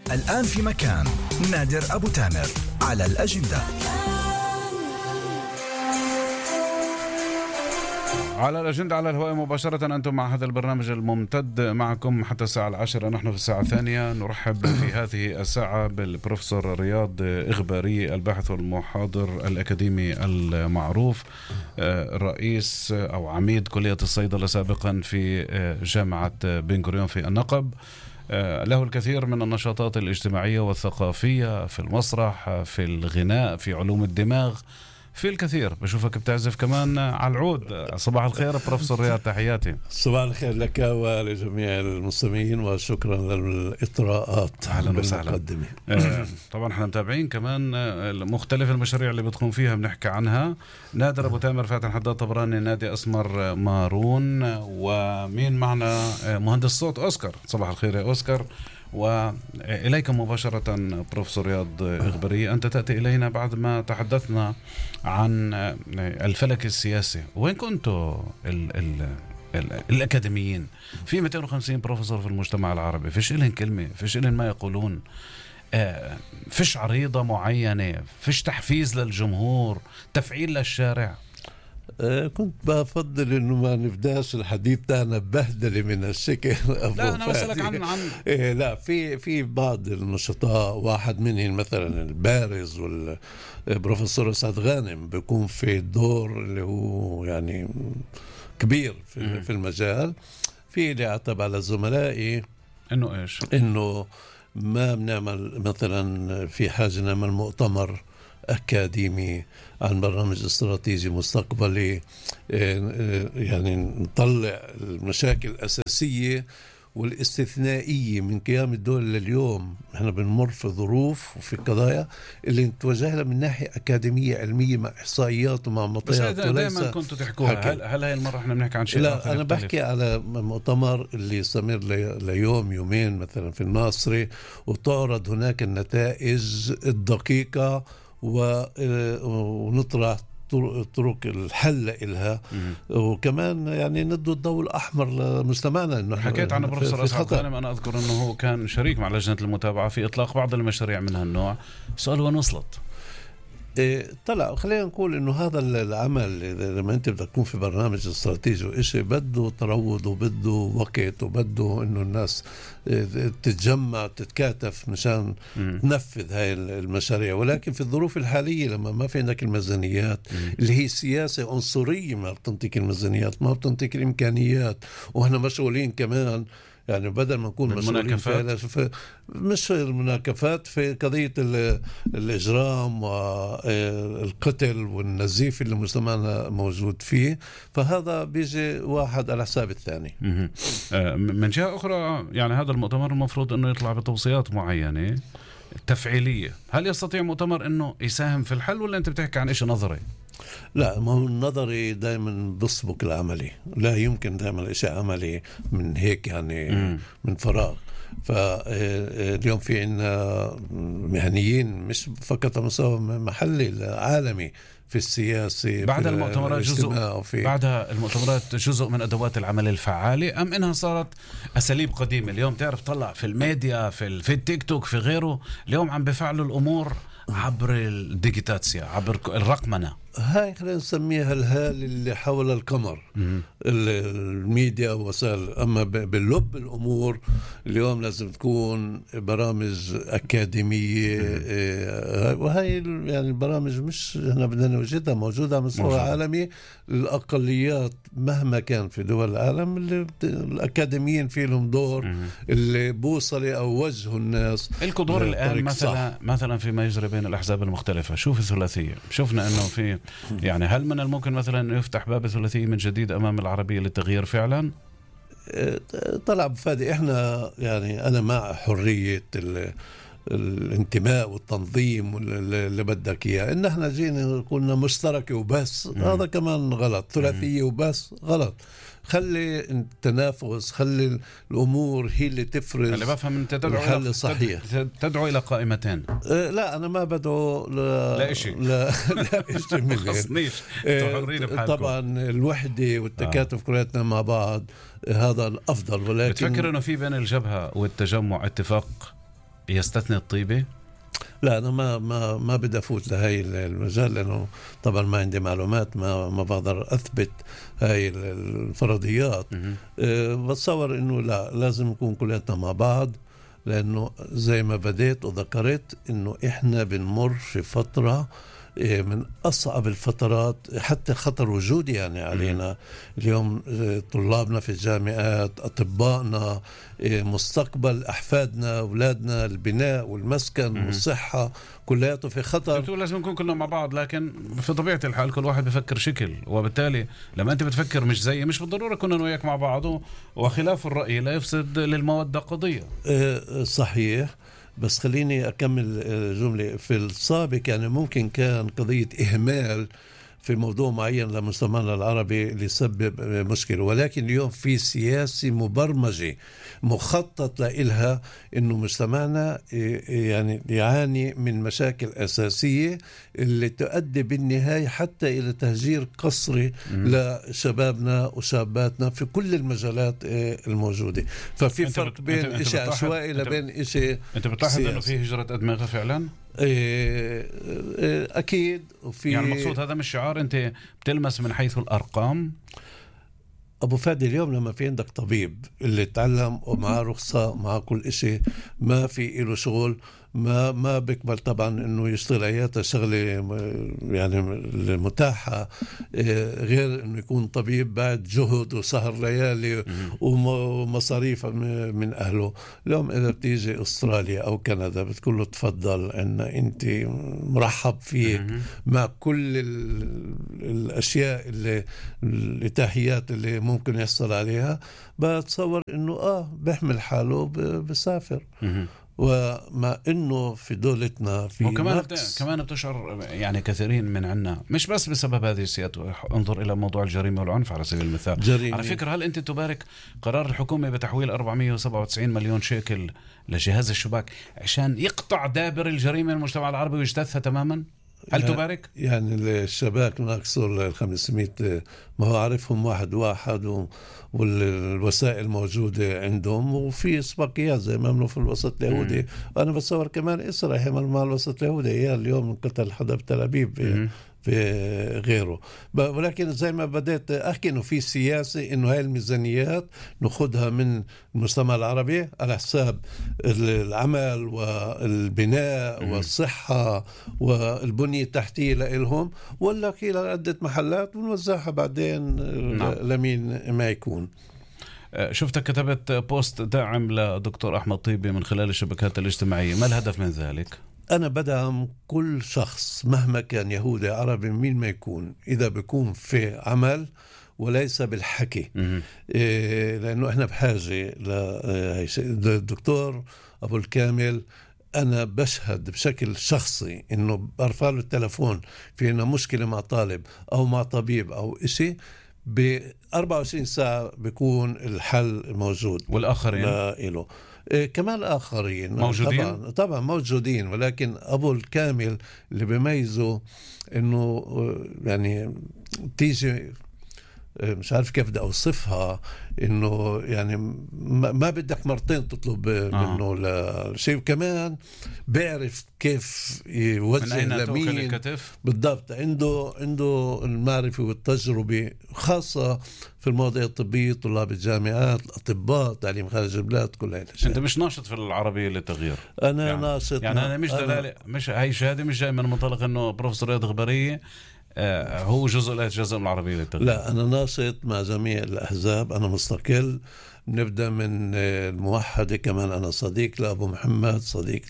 الآن في مكان نادر أبو تامر على الأجندة. على الأجندة على الهواء مباشرة. أنتم مع هذا البرنامج الممتد معكم حتى الساعة 10. نحن في الساعة الثانية. نرحب في هذه الساعة بالبروفيسور رياض إغباري، الباحث والمحاضر الأكاديمي المعروف، رئيس أو عميد كلية الصيدلة سابقا في جامعة بن غوريون في النقب. له الكثير من النشاطات الاجتماعية والثقافية، في المسرح، في الغناء، في علوم الدماغ، في الكثير. بشوفك بتعزف كمان على العود. صباح الخير بروفيسور رياض، تحياتي. صباح الخير لك ولجميع المستمعين، وشكرا للإطراءات. أهلا وسهلا. طبعا احنا متابعين كمان مختلف المشاريع اللي بتقوم فيها، بنحكي عنها. نادر أبو تامر، فاتن حداد طبراني، نادي أسمر مارون، ومين معنا؟ مهندس صوت أوسكار. صباح الخير يا أوسكار. وإليك مباشرة بروفيسور رياض إغباري، أنت تأتي إلينا بعد ما تحدثنا عن الفلك السياسي. وين كنتوا الأكاديميين؟ في 250 بروفيسور في المجتمع العربي، فيش إلهم كلمة، فيش إلهم ما يقولون، فيش عريضة معينة، فيش تحفيز للجمهور، تفعيل للشارع. كنت بفضل انه ما نبداش الحديث تاعنا بهدله من الشكل. لا انا بسألك عن لا، في بعض النشطاء، واحد منهم مثلا البارز والبروفيسور سعد غانم بيكون في دور اللي هو يعني كبير في المجال. في اللي اعتب على زملائي انه ايش، انه ما بنعمل مثلا في حاجه نعمل مؤتمر أكاديمي عن برنامج استراتيجي مستقبلي، يعني نطلع المشاكل الأساسية والاستثنائية من قيام الدولة لليوم. احنا بنمر في ظروف وفي قضايا اللي نتواجهها من ناحية أكاديمية علمية مع إحصائيات ومع معطيات. بس دائما كنتوا تحكوها. هل هاي المرة احنا بنحكي عن شيء؟ لا، أنا بحكي على مؤتمر اللي يستمر ليوم يومين مثلا في الناصري، وتعرض هناك النتائج الدقيقة ونطرح طرق الحل إلها. وكمان يعني ندوا الضوء الأحمر لمجتمعنا. إنه حكيت عن بروفيسور سعد غانم، أنا أذكر أنه هو كان شريك مع لجنة المتابعة في إطلاق بعض المشاريع من هالنوع. سؤال وين وصلت؟ طلع خلينا نقول انه هذا العمل لما انت بدك تكون في برنامج استراتيجي وإشي بده تروض وبده وقت وبده انه الناس تتجمع تتكاتف مشان تنفذ هاي المشاريع. ولكن في الظروف الحالية لما ما في عندك الميزانيات اللي هي سياسة عنصرية، ما بتنطيك الميزانيات، ما بتنطيك الامكانيات، واحنا مشغولين كمان يعني بدل ما نكون مشغولين في مش المناكفات، في قضية الإجرام والقتل والنزيف اللي مجتمعنا موجود فيه. فهذا بيجي واحد على حساب الثاني. من جهة أخرى يعني هذا المؤتمر المفروض أنه يطلع بتوصيات معينة تفعيلية. هل يستطيع مؤتمر أنه يساهم في الحل، ولا أنت بتحكي عن إيش نظري؟ لا، ما هو النظري دائما بسبق العملي. لا يمكن دائما شيء عملي من هيك يعني من فراغ. فاليوم في عنا مهنيين مش فقط مستوى محلي، عالمي في السياسة. بعد المؤتمرات جزء من أدوات العمل الفعالة، أم إنها صارت أساليب قديمة؟ اليوم تعرف طلع في الميديا، في التيك توك، في غيره، اليوم عم بفعلوا الأمور عبر الديجيتاتسيا، عبر الرقمنة. هاي خلينا نسميها الهال اللي حول القمر، الميديا ووسائل. أما باللب الأمور اليوم لازم تكون برامج أكاديمية. وهي يعني البرامج مش احنا بدنا نوجدها، موجودة على مستوى عالمي. الأقليات مهما كان في دول العالم اللي الأكاديميين في لهم دور، اللي بوصلوا أو وجهوا الناس. الكدور الآن مثلا فيما يجري بين الأحزاب المختلفة، شوف الثلاثية، شوفنا أنه في يعني هل من الممكن مثلا أن يفتح باب الثلاثية من جديد أمام العربية للتغيير فعلا؟ طلع بفادي. احنا يعني أنا مع حرية الانتماء والتنظيم اللي بدك إياه. إن احنا جينا كنا مشتركة وبس، هذا كمان غلط. ثلاثية وبس غلط. خلي التنافس، خلي الأمور هي اللي تفرز. اللي بفهم أنت الحل صحيح. تدعو إلى قائمتين. لا، أنا ما بدعو لا إشي لا إشي من خصنيش. طبعا الوحدة والتكاتف كلياتنا مع بعض هذا الأفضل. ولكن بتفكر أنه في بين الجبهة والتجمع اتفاق يستثني الطيبة؟ لا، أنا ما بدي أفوت لهي المجال، لأنه طبعا ما عندي معلومات، ما بقدر أثبت هاي الفرضيات. بتصور إنه لا، لازم نكون كلنا مع بعض، لأنه زي ما بديت وذكرت إنه إحنا بنمر في فترة من أصعب الفترات، حتى خطر وجودي يعني علينا اليوم. طلابنا في الجامعات، أطبائنا، مستقبل أحفادنا، أولادنا، البناء والمسكن والصحة كلياته في خطر. لازم نكون كلنا مع بعض، لكن في طبيعة الحال كل واحد بفكر شكل، وبالتالي لما أنت بتفكر مش زي، مش بالضرورة كنا وياك مع بعض، وخلاف الرأي لا يفسد للمودة قضية. صحيح، بس خليني أكمل جملة. في السابق يعني ممكن كان قضية إهمال في موضوع معين لمجتمعنا العربي اللي يسبب مشكلة، ولكن اليوم في سياسة مبرمجة مخطط لإلها إنه مجتمعنا يعني يعاني من مشاكل أساسية اللي تؤدي بالنهاية حتى إلى تهجير قسري لشبابنا وشاباتنا في كل المجالات الموجودة. ففي فرق بين إشي عشوائي لبين إشي. أنت بتلاحظ إنه في هجرة أدمغة فعلا؟ أكيد. وفي يعني المقصود هذا مش شعار، أنت بتلمس من حيث الأرقام. أبو فادي، اليوم لما في عندك طبيب اللي تعلم ومعه رخصة معه كل إشي، ما في إله شغل، ما بيقبل طبعا إنه يشتغل عيادة شغلة يعني المتاحة غير إنه يكون طبيب بعد جهد وسهر ليالي ومصاريف من أهله. اليوم إذا بتيجي أستراليا أو كندا بتقول له تفضل إن أنت مرحب فيك مع كل الأشياء الإتاحيات اللي ممكن يحصل عليها، بتصور إنه بيحمل حاله بسافر. وما انه في دولتنا في كمان بتشعر يعني كثيرين من عنا مش بس بسبب هذه السياسة. انظر الى موضوع الجريمه والعنف على سبيل المثال. على فكره، هل انت تبارك قرار الحكومه بتحويل 497 مليون شيكل لجهاز الشباك عشان يقطع دابر الجريمه من المجتمع العربي ويجتثها تماما؟ هل تبارك؟ يعني الشباك ناقصوا 500، ما هو عارفهم واحد والوسائل موجودة عندهم، وفي اسبقيات زي ما عملوا في الوسط اليهودي. أنا بتصور كمان إسرائيل يعمل مع الوسط اليهودي. هي اليوم قتل حدا بتل أبيب في غيره. ولكن زي ما بدأت أحكي إنه في سياسة إنه هاي الميزانيات نأخذها من المجتمع العربي على حساب العمل والبناء والصحة والبنية التحتية لإلهم، ولا كيلا عدة محلات ونوزعها بعدين لمين ما يكون. شفتك كتبت بوست داعم لدكتور أحمد طيبي من خلال الشبكات الاجتماعية، ما الهدف من ذلك؟ أنا بدعم كل شخص مهما كان يهودي عربي مين ما يكون، إذا بيكون في عمل وليس بالحكي. لأنه إحنا بحاجة للدكتور أبو الكامل. أنا بشهد بشكل شخصي إنه برفع له التلفون في إنه مشكلة مع طالب أو مع طبيب أو إشي، ب24 ساعة بيكون الحل موجود. والآخرين له كمان آخرين موجودين؟ طبعا موجودين، ولكن أبو الكامل اللي بيميزه إنه يعني تيجي مش عارف كيف بدي أوصفها، إنه يعني ما بدك مرتين تطلب منه لشيء. كمان بيعرف كيف يوجه لمين بالضبط. عنده المعرفة والتجربة، خاصة في المواضيع الطبية، طلاب الجامعات، الأطباء، تعليم خارج البلاد، كل هاي الأشياء. أنت مش ناشط في العربية للتغيير؟ أنا يعني ناشط. يعني أنا مش دلالة، مش هاي شهادة مش جاي من منطلق إنه بروفيسور رياض إغبارية هو جزء من العربية للتغيير. لا، أنا ناشط مع جميع الأحزاب، أنا مستقل. نبدأ من الموحدة، كمان أنا صديق لأبو محمد، صديق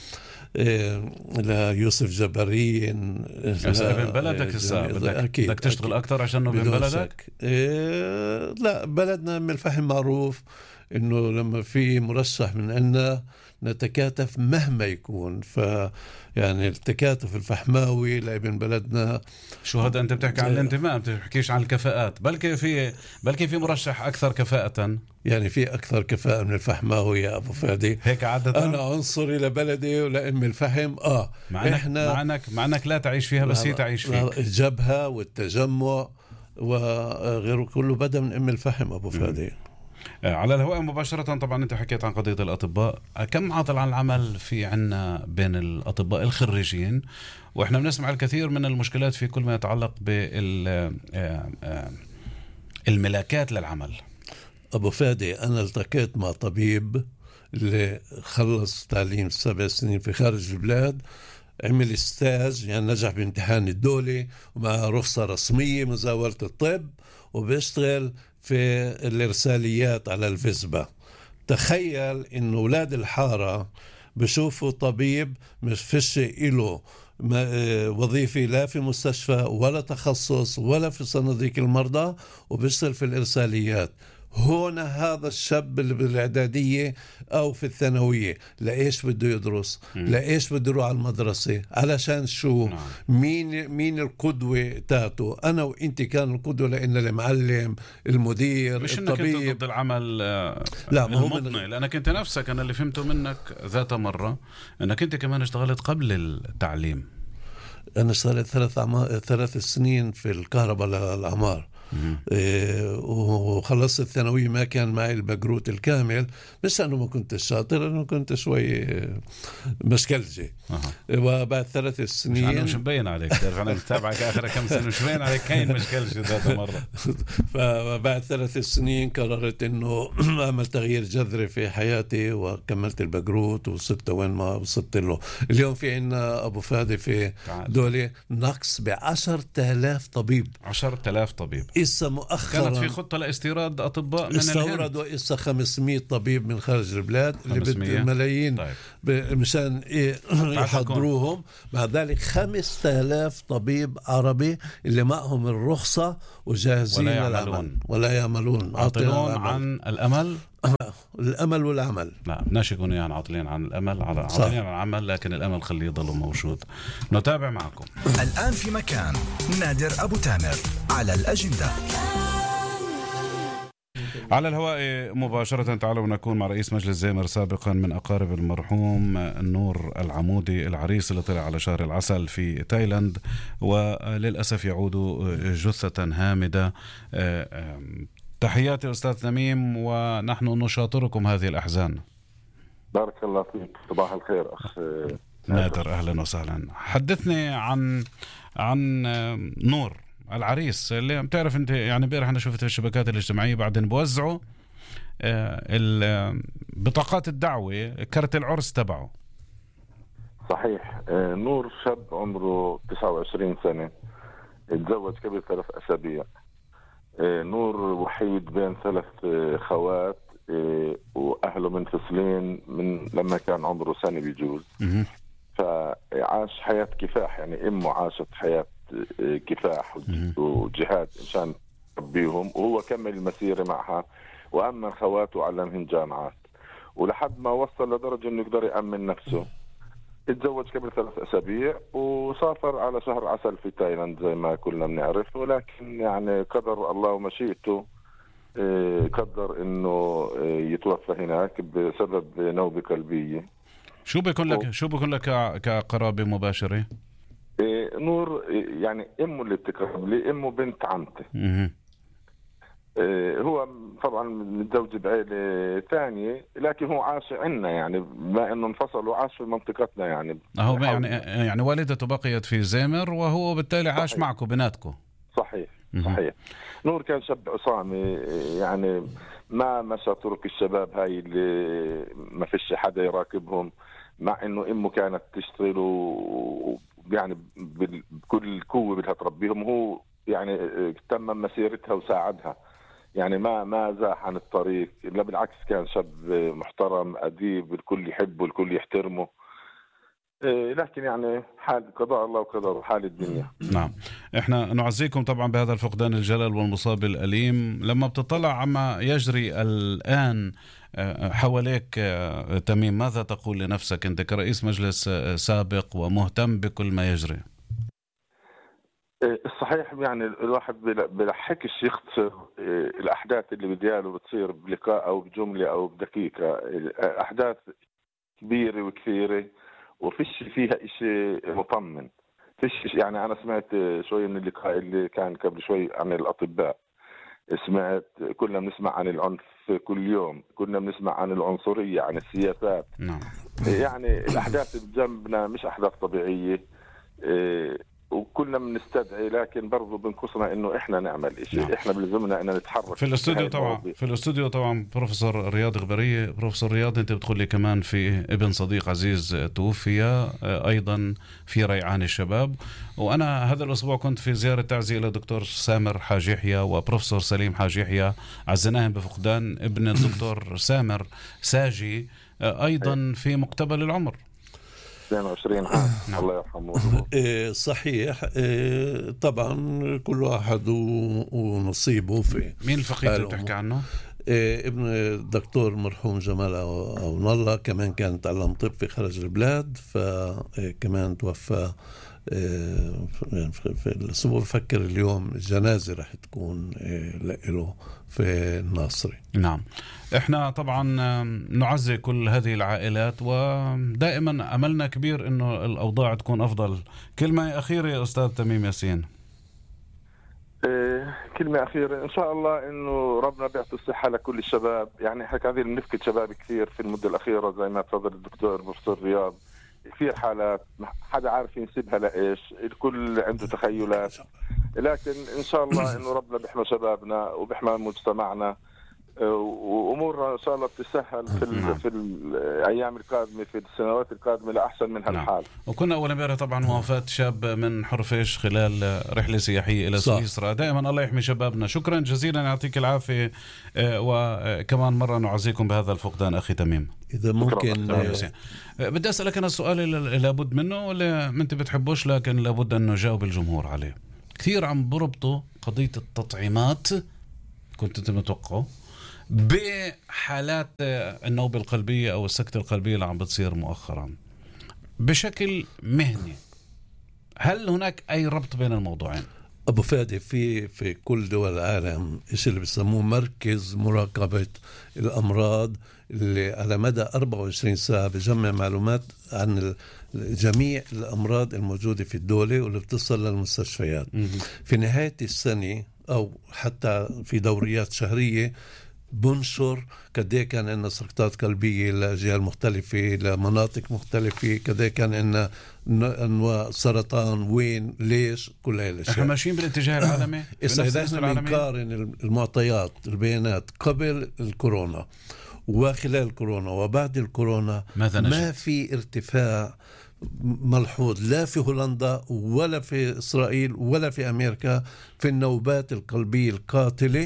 ليوسف جبارين. ابن بلدك بدك تشتغل أكتر عشان ابن بلدك؟ لا، بلدنا من الفهم معروف إنه لما في مرشح من عنا نتكاتف مهما يكون. يعني التكاتف الفحماوي لابن بلدنا. شو هذا أنت بتحكي عن الانتماء، بتحكيش عن الكفاءات؟ بلكي في مرشح أكثر كفاءة. يعني في أكثر كفاءة من الفحماوي يا أبو فادي. هيك عادة أنا عنصري لبلدي ولأم الفحم. مع أنك لا تعيش فيها، بس هي تعيش فيك. الجبهة والتجمع وغيره كله بدأ من أم الفحم أبو فادي. على الهواء مباشرة. طبعا أنت حكيت عن قضية الأطباء، كم معطل عن العمل في عنا بين الأطباء الخريجين؟ وإحنا بنسمع الكثير من المشكلات في كل ما يتعلق بالملاكات للعمل. أبو فادي، أنا التقيت مع طبيب اللي خلص تعليم 7 سنين في خارج البلاد، عمل ستاج يعني نجح بامتحان الدولي ومع رخصة رسمية مزاولة الطب، وبيشتغل في الإرساليات على الفيسبا. تخيل إنه أولاد الحارة بشوفوا طبيب مش فيش إله وظيفة لا في مستشفى ولا تخصص ولا في صناديق المرضى، وبيشتغل في الإرساليات. هنا هذا الشاب اللي بالإعدادية أو في الثانوية لإيش بده يدرس؟ لإيش بده يروح على المدرسة؟ علشان شو؟ مين القدوة تاعته؟ أنا وإنت كان القدوة لأن المعلم، المدير، مش الطبيب. إنك أنت ضد العمل لا، ما هو لأنك أنت نفسك، أنا اللي فهمته منك ذات مرة أنك أنت كمان اشتغلت قبل التعليم. أنا اشتغلت 3 سنين في الكهرباء للأعمار. وخلصت الثانوية ما كان معي البقروت الكامل، مش أنه ما كنت شاطر، أنه كنت شوي مشكلجي. وبعد 3 سنين مش مبين عليك، تعرف أنا متابعك آخر كم سنة، مش مبين عليك كاين مشكلجي ذات مرة. فبعد 3 سنين قررت أنه أعمل تغيير جذري في حياتي، وكملت البقروت وصلت وين ما وصلت له. اليوم في عنا أبو فادي في دولة نقص ب10,000 طبيب. 10,000 طبيب. إسا مؤخرا كانت في خطة لاستيراد أطباء من الهند. استوردوا إسا 500 طبيب من خارج البلاد اللي بدهم ملايين. طيب. مشان يحضروهم. مع ذلك 5,000 طبيب عربي اللي معهم الرخصة وجاهزين للعمل ولا يعملون. عاطلون عن الأمل. الأمل والعمل. لا، بدناش يكونوا يعني عاطلين عن الأمل، عاطلين عن العمل، لكن الأمل خليه يضل موجود. نتابع معكم الآن في مكان نادر أبو تامر على الأجندة. على الهواء مباشرة. تعالوا نكون مع رئيس مجلس زيمر سابقا من أقارب المرحوم نور العمودي، العريس اللي طلع على شهر العسل في تايلاند، وللأسف يعود جثة هامدة. تحياتي أستاذ نميم، ونحن نشاطركم هذه الأحزان. بارك الله فيك، صباح الخير أخ نادر، أهلا وسهلا. حدثني عن نور العريس اللي بتعرف أنت، يعني امبارح أنا شفت في الشبكات الاجتماعية بعدين بوزعوا بطاقات الدعوة، كرت العرس تبعه. صحيح. نور شاب عمره 29 سنة، اتزوج قبل 3 أسابيع. نور وحيد بين 3 خوات، وأهله منفصلين من لما كان عمره سنة بيجوز. فعاش حياة كفاح، يعني أمه عاشت حياة كفاح وجهاد مشان تربيهم، وهو كمل المسيرة معها وأمن خواته علمهم جامعات، ولحد ما وصل لدرجة إنه يقدر يأمن نفسه. اتزوج قبل 3 أسابيع وسافر على شهر عسل في تايلاند زي ما كلنا بنعرف، ولكن يعني قدر الله ومشيئته قدر إنه يتوفى هناك بسبب نوبة قلبية. شو بيكون لك كقرابة مباشرة؟ نور يعني أمه اللي بتقرب لي، أمه بنت عمتي. هو طبعا متزوج بعائلة ثانية، لكن هو عاش عنا، يعني ما انه انفصل وعاش في منطقتنا. يعني هو يعني والدته بقيت في زيمر، وهو بالتالي عاش صحيح. معكم بيناتكم. صحيح. صحيح. نور كان شاب عصامي، يعني ما مشى طرق الشباب هاي اللي ما فيش حدا يراقبهم، مع انه امه كانت تشتغل يعني بكل قوة بدها تربيهم. هو يعني تمم مسيرتها وساعدها، يعني ما زاح عن الطريق، لا بالعكس كان شاب محترم أديب، الكل يحبه الكل يحترمه. لكن يعني حال قضاء الله وقدره، حال الدنيا. نعم، احنا نعزيكم طبعا بهذا الفقدان الجلل والمصاب الأليم. لما بتطلع عما يجري الآن حواليك تميم، ماذا تقول لنفسك أنت كرئيس مجلس سابق ومهتم بكل ما يجري؟ الصحيح يعني الواحد بلحقش يختصر الأحداث اللي بدياله بتصير بلقاء أو بجملة أو بدقيقة. أحداث كبيرة وكثيرة وفيش فيها إشي مطمن. فيش يعني أنا سمعت شوي من اللقاء اللي كان قبل شوي عن الأطباء، كنا بنسمع عن العنف كل يوم، كنا بنسمع عن العنصرية، عن السياسات. نعم. يعني الأحداث بجنبنا مش أحداث طبيعية، وكلنا بنستدعي، لكن برضو بنقصنا انه احنا نعمل شيء. نعم. احنا بلزمنا ان نتحرك في الاستوديو طبعا بروفيسور رياض إغبارية. بروفيسور رياض، انت بتقول لي كمان في ابن صديق عزيز توفي ايضا في ريعان الشباب، وانا هذا الاسبوع كنت في زيارة تعزية الى دكتور سامر حاج يحيى وبروفيسور سليم حاج يحيى، عزناهم بفقدان ابن الدكتور سامر ساجي ايضا في مقتبل العمر 22 عام. نعم. الله يرحمه. صحيح. طبعا كل واحد ونصيبه في. مين الفقيد اللي بتحكي عنه؟ ابن الدكتور مرحوم جمال عون الله كمان كان تعلم طب في خارج البلاد، فكمان توفى في الأسبوع. بفكر اليوم الجنازة رح تكون له في الناصري. نعم. احنا طبعا نعزي كل هذه العائلات، ودائما املنا كبير انه الاوضاع تكون افضل. كلمة اخيرة يا استاذ تميم ياسين. كلمة أخيرة إن شاء الله إنه ربنا بيعطي الصحة لكل الشباب. يعني احنا قاعدين بنفقد شباب كثير في المدة الأخيرة، زي ما تفضل الدكتور بروفيسور رياض. كثير حالات حدا عارف ينسبها لإيش، الكل عنده تخيلات، لكن إن شاء الله إنه ربنا بيحمي شبابنا وبيحمي مجتمعنا، وأمورنا إن شاء الله بتسهل في الأيام القادمة، في السنوات القادمة لأحسن من هالحال. وكنا أول امبارح طبعا وفاة شاب من حرفيش خلال رحلة سياحية إلى سويسرا. دائما الله يحمي شبابنا. شكرا جزيلا، يعطيك العافية، وكمان مرة نعزيكم بهذا الفقدان أخي تميم. إذا ممكن بدي أسألك أنا السؤال اللي لابد منه، ولا أنت بتحبوش لكن لابد أن نجاوب الجمهور عليه. كثير عم بربطوا قضية التطعيمات، كنت أنت متوقعه، بحالات النوبة القلبية أو السكتة القلبية اللي عم بتصير مؤخرا بشكل مهني. هل هناك أي ربط بين الموضوعين؟ أبو فادي، في كل دول العالم إيش اللي بيسموه مركز مراقبة الأمراض، اللي على مدى 24 ساعة بجمع معلومات عن جميع الأمراض الموجودة في الدولة واللي بتصل للمستشفيات. في نهاية السنة أو حتى في دوريات شهرية بنشر قديه كان عندنا سكتات قلبية لأجيال مختلفة لمناطق مختلفة، قديه كان عندنا أنواع سرطان، وين، ليش، كل هاي الأشياء. احنا ماشيين بالاتجاه العالمي. إذا احنا بنقارن المعطيات البيانات قبل الكورونا وخلال الكورونا وبعد الكورونا، ما في ارتفاع ملحوظ لا في هولندا ولا في إسرائيل ولا في أمريكا في النوبات القلبية القاتلة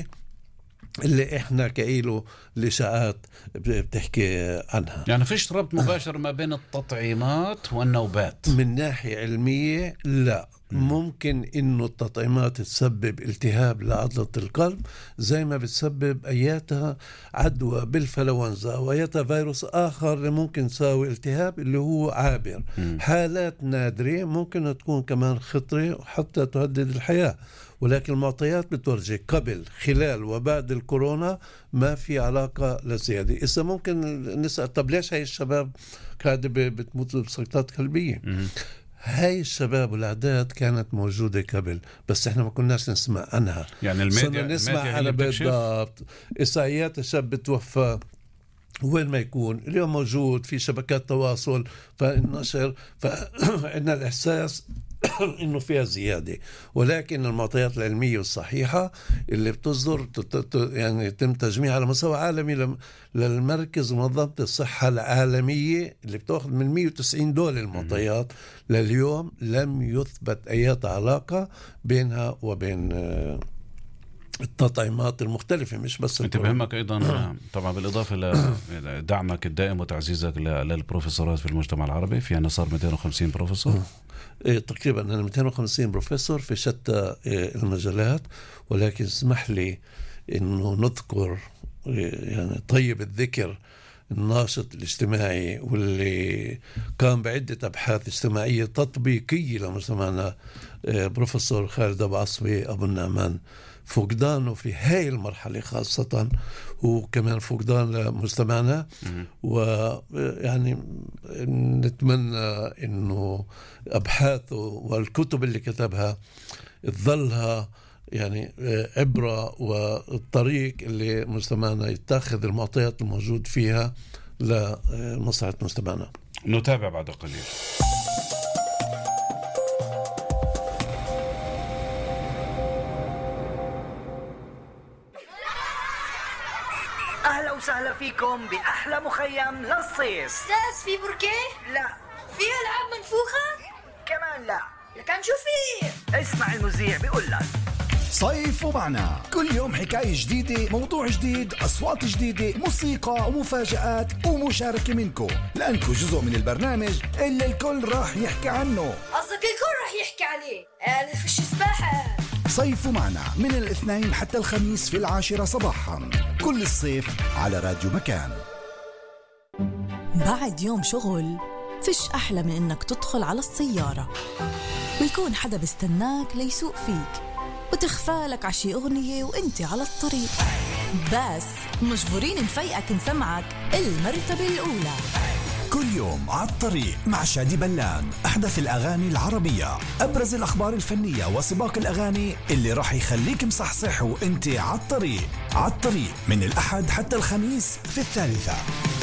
اللي احنا كايله الاشاعات بتحكي عنها. يعني فيش ربط مباشر ما بين التطعيمات والنوبات من ناحية علمية؟ لا. ممكن انه التطعيمات تسبب التهاب لعضلة القلب زي ما بتسبب اياتها عدوى بالفلونزا واياتها فيروس اخر اللي ممكن تساوي التهاب اللي هو عابر. حالات نادرة ممكن تكون كمان خطرة حتى تهدد الحياة، ولكن المعطيات بتورجي قبل، خلال وبعد الكورونا ما في علاقة لزيادة. إذا ممكن نسأل طب ليش هاي الشباب قاعدة بتموت بسكتات قلبية؟ هاي الشباب والأعداد كانت موجودة قبل، بس احنا ما كناش نسمع عنها. يعني الميديا نسمع عنها بالضبط. إساءات الشاب بتوفى وين ما يكون اليوم موجود في شبكات تواصل فالنشر، فإن الإحساس إنه فيها زيادة. ولكن المعطيات العلمية والصحيحة اللي بتصدر يعني يتم تجميعها على مستوى عالمي للمركز منظمة الصحة العالمية اللي بتأخذ من 190 دولة المعطيات، لليوم لم يثبت أي علاقة بينها وبين التطعيمات المختلفة. مش بس انت بهمك ايضا طبعا بالاضافه لدعمك الدائم وتعزيزك للبروفيسورات في المجتمع العربي، في أنا صار 250 بروفيسور تقريبا. أنا 250 بروفيسور في شتى المجالات، ولكن اسمح لي إنه نذكر يعني طيب الذكر الناشط الاجتماعي واللي قام بعدة أبحاث اجتماعية تطبيقية لمجتمعنا، بروفيسور خالد أبو عصبي أبو النعمان. فقدانه في هاي المرحلة خاصة وكمان فقدان لمجتمعنا، ويعني نتمنى إنه أبحاثه والكتب اللي كتبها تظلها يعني عبرة والطريق اللي مجتمعنا يتخذ المعطيات الموجود فيها لمصلحة مجتمعنا. نتابع بعد قليل. أهلا وسهلا فيكم بأحلى مخيم للصيف. أستاذ في بركة؟ لا. في ألعاب منفوخة؟ كمان لا. لكن شو في؟ اسمع المذيع بيقول لك صيف ومعنا، كل يوم حكاية جديدة، موضوع جديد، أصوات جديدة، موسيقى ومفاجآت ومشاركة منكم، لأنكم جزء من البرنامج اللي الكل راح يحكي عنه. قصدك الكل راح يحكي عليه؟ أنا فيش سباحة. صيف ومعنا من الاثنين حتى الخميس في 10 صباحا كل الصيف على راديو مكان. بعد يوم شغل فيش أحلى من إنك تدخل على السيارة ويكون حدا بستناك ليسوق فيك وتخفالك عشي أغنية وإنتي على الطريق، بس مجبورين نفيقك نسمعك المرتبة الأولى. كل يوم على الطريق مع شادي بلان، أحدث الأغاني العربية، أبرز الأخبار الفنية وسباق الأغاني اللي راح يخليك مصحصح وإنتي على الطريق. على الطريق من الأحد حتى الخميس في 3.